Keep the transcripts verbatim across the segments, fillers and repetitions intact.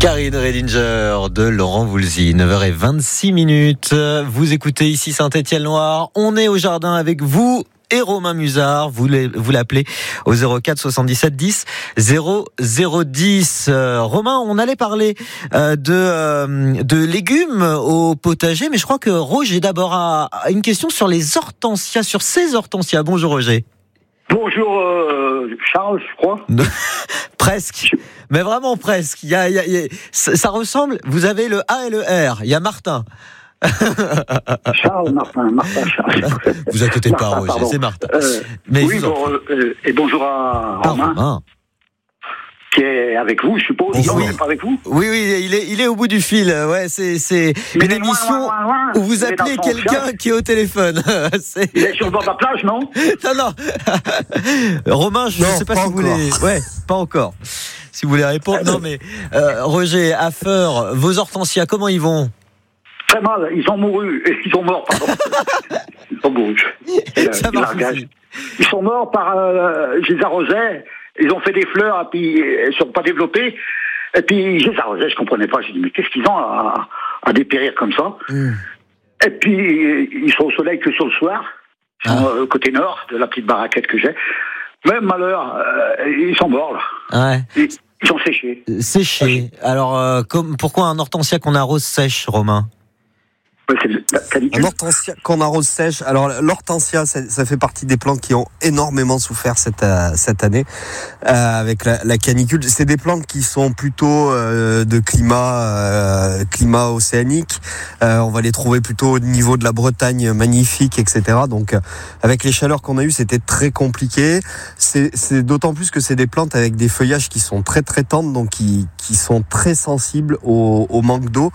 Karine Redinger de Laurent Voulzy, neuf heures vingt-six minutes. Vous écoutez ici Saint-Étienne-Loire. On est au jardin avec vous et Romain Musard. Vous l'appelez au zéro quatre soixante-dix-sept dix zéro zéro dix. Euh, Romain, on allait parler euh, de, euh, de légumes au potager, mais je crois que Roger d'abord a, a une question sur les hortensias, sur ces hortensias. Bonjour Roger. Bonjour euh, Charles, je crois. Presque, mais vraiment presque. Il y a, il y a, il y a, ça, ça ressemble. Vous avez le A et le R. Il y a Martin. Charles, Martin, Martin, Charles. Vous inquiétez pas, Martin, Roger, pardon. c'est Martin. Euh, Mais oui, bon, euh, et bonjour à ah, Romain, Romain, qui est avec vous, je suppose. Oui. Non, il n'est pas avec vous. Oui, oui, il est, il est au bout du fil. Ouais, c'est, c'est Mais une il est loin, émission loin, loin, loin. où vous Il est appelez dans son quelqu'un fiac. qui est au téléphone. C'est... Il est sur le bord de la plage, non? Non, non. Romain, je ne sais pas, pas si vous voulez. Ouais, pas encore. Si vous voulez répondre. Non, mais euh, Roger, à Feur, vos hortensias, comment ils vont? Très mal, ils ont mouru, ils sont morts, pardon. Ils sont morts. Ça marche aussi. Ils sont morts par, euh, je les arrosais, ils ont fait des fleurs, et puis ils ne sont pas développés, et puis je les arrosais, je comprenais pas, j'ai dit, mais qu'est-ce qu'ils ont à, à dépérir comme ça? Mm. Et puis, ils sont au soleil que sur le soir, ils sont ah. euh, côté nord de la petite baraquette que j'ai. Même malheur, euh, ils sont morts, là. Ouais. Ils, ils sont séchés. Séchés. Alors, euh, comme, pourquoi un hortensia qu'on arrose sèche, Romain? Un hortensia qu'on arrose sèche. Alors l'hortensia, ça, ça fait partie des plantes qui ont énormément souffert cette euh, cette année euh, avec la, la canicule. C'est des plantes qui sont plutôt euh, de climat euh, climat océanique. Euh, on va les trouver plutôt au niveau de la Bretagne magnifique, et cetera. Donc euh, avec les chaleurs qu'on a eues, c'était très compliqué. C'est, c'est d'autant plus que c'est des plantes avec des feuillages qui sont très très tendres, donc qui qui sont très sensibles au, au manque d'eau.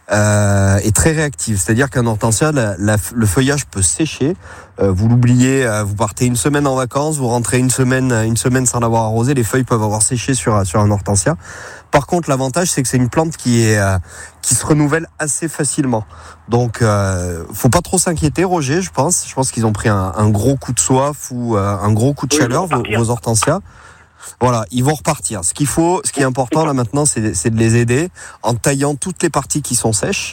Euh, est très réactive, c'est-à-dire qu'un hortensia, la, la, le feuillage peut sécher. Euh, vous l'oubliez, euh, vous partez une semaine en vacances, vous rentrez une semaine, une semaine sans l'avoir arrosé, les feuilles peuvent avoir séché sur sur un hortensia. Par contre, l'avantage, c'est que c'est une plante qui est euh, qui se renouvelle assez facilement. Donc, euh, faut pas trop s'inquiéter, Roger. Je pense, je pense qu'ils ont pris un, un gros coup de soif ou euh, un gros coup de oui, chaleur, vos, vos hortensias. Voilà, ils vont repartir. Ce qu'il faut, ce qui est important là maintenant, c'est, c'est de les aider en taillant toutes les parties qui sont sèches.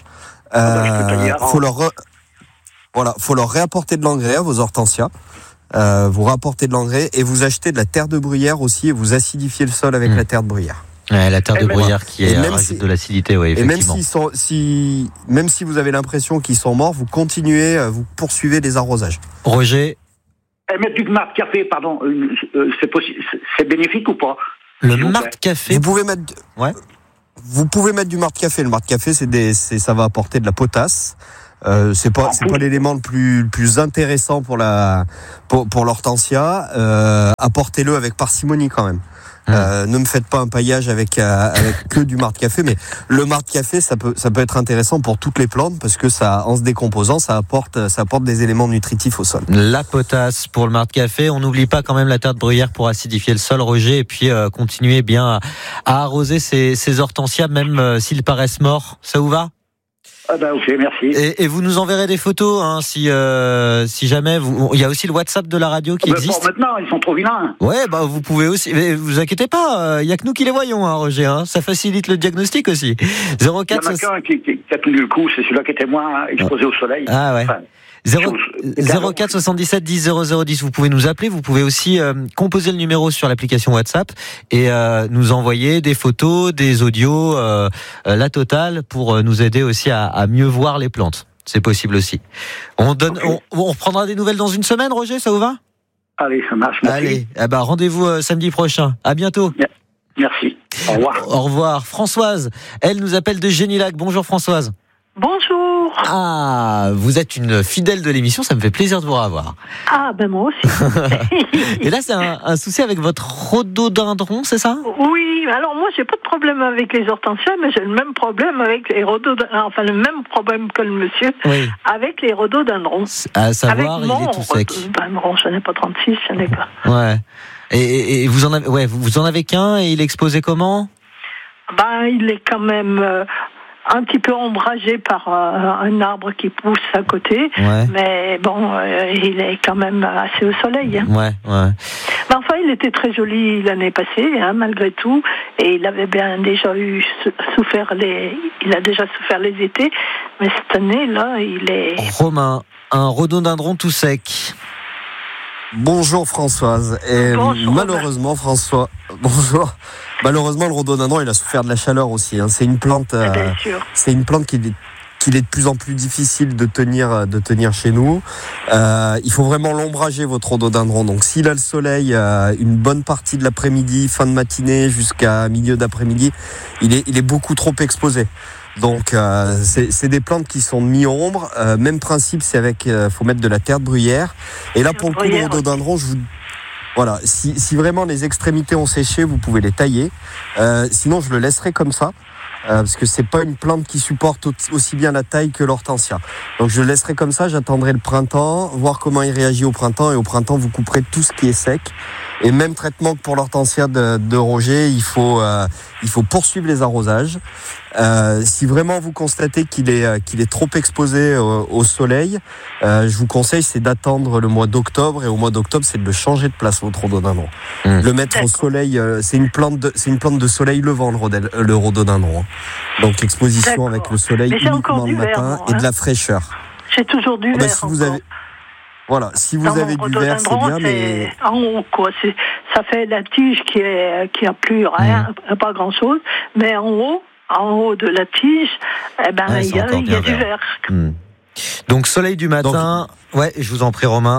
Euh, faut leur, re... voilà, faut leur réapporter de l'engrais à vos hortensias. Euh, vous rapportez de l'engrais et vous achetez de la terre de bruyère aussi et vous acidifiez le sol avec mmh. la terre de bruyère. Ouais, la terre de bruyère voilà. qui est, rajoute si, de l'acidité, oui, effectivement. Et même s'ils sont, si, même si vous avez l'impression qu'ils sont morts, vous continuez, vous poursuivez les arrosages. Roger. Et mettre du marc café, pardon, euh, c'est possible, c'est bénéfique ou pas? Le marc café. Vous pouvez mettre, ouais. Vous pouvez mettre du marc café. Le marc café, c'est des, c'est, ça va apporter de la potasse. Euh, c'est pas, c'est pas l'élément le plus, le plus intéressant pour la, pour, pour l'hortensia. Euh, apportez-le avec parcimonie quand même. Euh, ne me faites pas un paillage avec euh, avec que du marc café, mais le marc café, ça peut ça peut être intéressant pour toutes les plantes parce que ça, en se décomposant, ça apporte ça apporte des éléments nutritifs au sol. La potasse pour le marc café. On n'oublie pas quand même la terre de bruyère pour acidifier le sol, Roger, et puis euh, continuer bien à, à arroser ces, ces hortensias, même euh, s'ils paraissent morts. Ça vous va? Ah ben ok, merci. Et, et vous nous enverrez des photos, hein, si euh, si jamais vous. Il y a aussi le WhatsApp de la radio qui ah ben existe. Pour maintenant, ils sont trop vilains. Ouais, bah vous pouvez aussi. Mais vous inquiétez pas, il y a que nous qui les voyons, hein, Roger. Hein, ça facilite le diagnostic aussi. zéro quatre. Il y en a qu'un qui, qui, qui a tenu le coup, c'est celui-là qui était moins exposé ah. au soleil. Ah ouais. Enfin, zéro quatre soixante-dix-sept dix zéro zéro dix. Vous pouvez nous appeler. Vous pouvez aussi euh, composer le numéro sur l'application WhatsApp et euh, nous envoyer des photos, des audios, euh, euh, la totale pour euh, nous aider aussi à, à mieux voir les plantes. C'est possible aussi. On donne, okay. on, on reprendra des nouvelles dans une semaine, Roger. Ça vous va? Allez, ça marche. Merci. Allez, eh ben, rendez-vous euh, samedi prochain. À bientôt. Merci. Au revoir. Au revoir. Françoise, elle nous appelle de Génilac. Bonjour Françoise. Bonjour. Ah, vous êtes une fidèle de l'émission, ça me fait plaisir de vous revoir. Ah, ben moi aussi. Et là, c'est un, un souci avec votre rhododendron, c'est ça? Oui, alors moi, j'ai pas de problème avec les hortensias, mais j'ai le même problème avec les rhododendrons, enfin le même problème que le monsieur, oui. avec les rhododendrons. À savoir, avec il est tout sec. Rhododendron, j'en ai pas trente-six, j'en ai pas. Ouais. Et, et, et vous en avez, ouais, vous en avez qu'un et il est exposé comment? Ben, il est quand même... Euh, un petit peu ombragé par euh, un arbre qui pousse à côté, ouais. mais bon, euh, il est quand même assez au soleil. Hein. Ouais, ouais. Mais enfin, pas, il était très joli l'année passée, hein, malgré tout, et il avait bien déjà eu souffert les, il a déjà souffert les étés, mais cette année là, il est. Romain, un rhododendron tout sec. Bonjour Françoise. Et bonjour, malheureusement ben. François, bonjour. Malheureusement le rhododendron il a souffert de la chaleur aussi. Hein. C'est une plante, euh, c'est une plante qui est, qu'il est de plus en plus difficile de tenir, de tenir chez nous. Euh, il faut vraiment l'ombrager votre rhododendron. Donc s'il a le soleil, euh, une bonne partie de l'après-midi, fin de matinée jusqu'à milieu d'après-midi, il est, il est beaucoup trop exposé. Donc euh, c'est, c'est des plantes qui sont mi-ombre. Euh, même principe, c'est avec, euh, faut mettre de la terre de bruyère. Et là, pour le coup, le rhododendron, je vous, voilà, si, si vraiment les extrémités ont séché, vous pouvez les tailler. Euh, sinon, je le laisserai comme ça, euh, parce que c'est pas une plante qui supporte aussi bien la taille que l'hortensia. Donc je le laisserai comme ça. J'attendrai le printemps, voir comment il réagit au printemps. Et au printemps, vous couperez tout ce qui est sec. Et même traitement que pour l'hortensia de, de Roger, il faut, euh, il faut poursuivre les arrosages. Euh, si vraiment vous constatez qu'il est, qu'il est trop exposé au, au soleil, euh, je vous conseille c'est d'attendre le mois d'octobre, et au mois d'octobre c'est de le changer de place votre rhododendron. Mmh. Le mettre D'accord. au soleil, euh, c'est une plante de, c'est une plante de soleil levant le, rhodel, le rhododendron. Donc exposition D'accord. avec le soleil uniquement le matin verre, et hein. de la fraîcheur. J'ai toujours du oh, verre. Bah, si vous avez Voilà, si vous Dans avez du verre, c'est bien, mais en haut, quoi. C'est, ça fait la tige qui est, qui a plus rien, mmh. pas grand chose, mais en haut, en haut de la tige, eh ben, ah, il y a, il y a du verre. Mmh. Donc, soleil du matin. Donc, ouais, je vous en prie, Romain.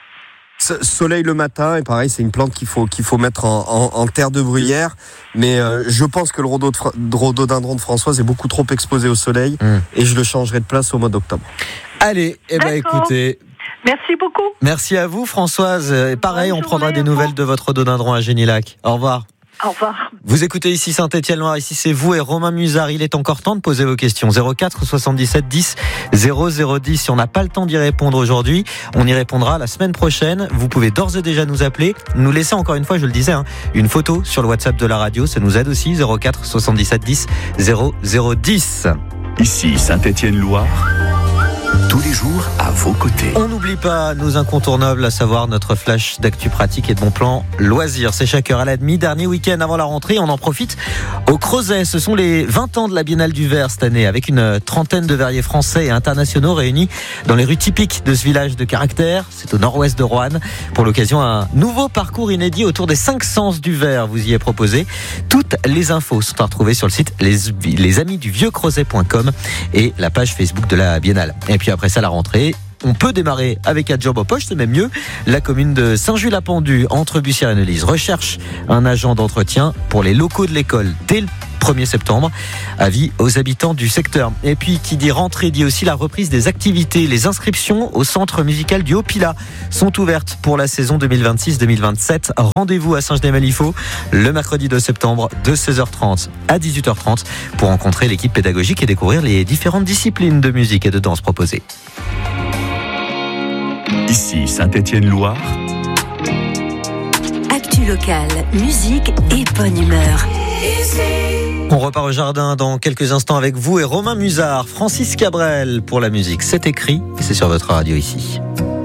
Soleil le matin, et pareil, c'est une plante qu'il faut, qu'il faut mettre en, en, en terre de bruyère. Mais euh, je pense que le rhododendron de Françoise est beaucoup trop exposé au soleil, mmh. et je le changerai de place au mois d'octobre. Allez, eh ben, écoutez. Merci beaucoup. Merci à vous, Françoise. Et pareil, Bonne on prendra journée, des nouvelles de votre rhododendron à Génilac. Au revoir. Au revoir. Vous écoutez ici Saint-Étienne-Loire, ici c'est vous et Romain Musard. Il est encore temps de poser vos questions. zéro quatre soixante-dix-sept dix zéro zéro dix. Si on n'a pas le temps d'y répondre aujourd'hui, on y répondra la semaine prochaine. Vous pouvez d'ores et déjà nous appeler, nous laisser encore une fois, je le disais, hein, une photo sur le WhatsApp de la radio. Ça nous aide aussi. zéro quatre soixante-dix-sept dix zéro zéro dix. Ici Saint-Étienne-Loire. Tous les jours à vos côtés. On n'oublie pas nos incontournables, à savoir notre flash d'actu pratique et de bon plan loisirs. C'est chaque heure à la demi. Dernier week-end avant la rentrée, on en profite au Crozet. Ce sont les vingt ans de la Biennale du Verre cette année, avec une trentaine de verriers français et internationaux réunis dans les rues typiques de ce village de caractère. C'est au nord-ouest de Roanne. Pour l'occasion, un nouveau parcours inédit autour des cinq sens du verre vous y est proposé. Toutes les infos sont à retrouver sur le site les, les amis du vieux crozet point com et la page Facebook de la Biennale. Et puis après ça, la rentrée, on peut démarrer avec un job au poche, c'est même mieux. La commune de Saint-Jules-la-Pendue, entre Bussière et Neulise, recherche un agent d'entretien pour les locaux de l'école dès le premier septembre. Avis aux habitants du secteur. Et puis, qui dit rentrée, dit aussi la reprise des activités. Les inscriptions au centre musical du Haut-Pilat sont ouvertes pour la saison deux mille vingt-six deux mille vingt-sept. Rendez-vous à Saint-Genès-Malifaux le mercredi deux septembre de seize heures trente à dix-huit heures trente pour rencontrer l'équipe pédagogique et découvrir les différentes disciplines de musique et de danse proposées. Ici Saint-Étienne-Loire. Actu locale, musique et bonne humeur. On repart au jardin dans quelques instants avec vous et Romain Musard. Francis Cabrel pour la musique. C'est écrit et c'est sur votre radio ici.